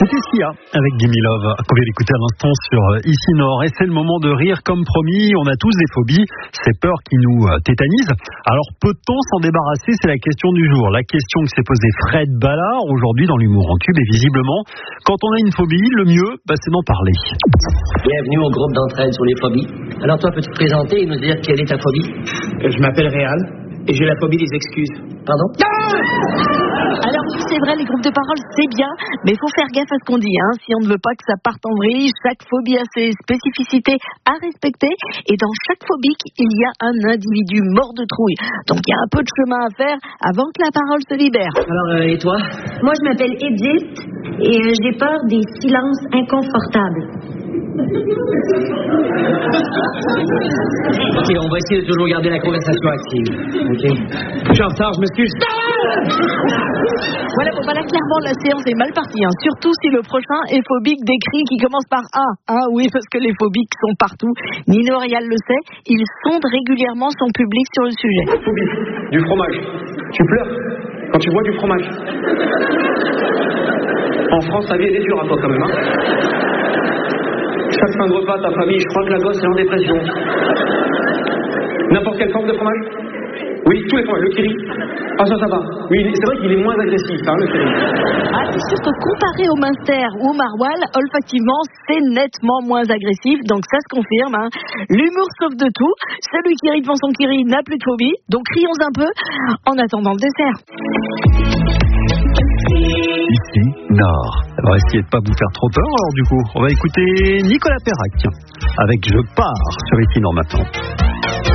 C'était Sia avec Gimme Love qu'on vient d'écouter à l'instant sur Ici Nord. Et c'est le moment de rire comme promis. On a tous des phobies, ces peurs qui nous tétanisent. Alors peut-on s'en débarrasser? C'est la question du jour. La question que s'est posée Fred Ballard aujourd'hui dans l'humour en tube. Et visiblement, quand on a une phobie, le mieux, c'est d'en parler. Bienvenue au groupe d'entraide sur les phobies. Alors toi, peux-tu te présenter et nous dire quelle est ta phobie? Je m'appelle Réal et j'ai la phobie des excuses. Pardon? Alors oui, c'est vrai, les groupes de parole, c'est bien, mais il faut faire gaffe à ce qu'on dit. Si on ne veut pas que ça parte en vrille, chaque phobie a ses spécificités à respecter. Et dans chaque phobie, il y a un individu mort de trouille. Donc il y a un peu de chemin à faire avant que la parole se libère. Alors, et toi? Moi, je m'appelle Edith et j'ai peur des silences inconfortables. Ok, on va essayer de toujours garder la conversation active. Ok? Je suis en retard, je m'excuse. Voilà, clairement, la séance est mal partie. Surtout si le prochain est phobique des cris qui commencent par A. Oui, parce que les phobiques sont partout. Nino Réal le sait, il sonde régulièrement son public sur le sujet. Phobie du fromage. Tu pleures quand tu bois du fromage. En France, ta vie elle est dure à toi quand même. Chaque fin de repas, ta famille, je crois que la gosse est en dépression. N'importe quelle forme de fromage? Oui, tous les fromages. Le kiri. Ah, ça va. Oui, c'est vrai qu'il est moins agressif, le kiri. C'est sûr que comparé au Munster ou au Maroilles, olfactivement, c'est nettement moins agressif. Donc ça se confirme. L'humour sauve de tout. Celui qui rit devant son kiri n'a plus de phobie. Donc rions un peu en attendant le dessert. Ici Nord. On va essayer de pas vous faire trop peur. Alors du coup, on va écouter Nicolas Perrac avec Je pars sur Ici Nord maintenant.